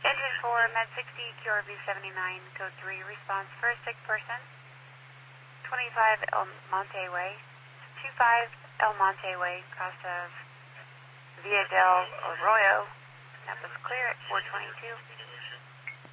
Engine 4, Med 60, QRV 79, code 3, response for a sick person. 25 El Monte Way, 25 El Monte Way, cross of Via del Arroyo. That was clear at 422.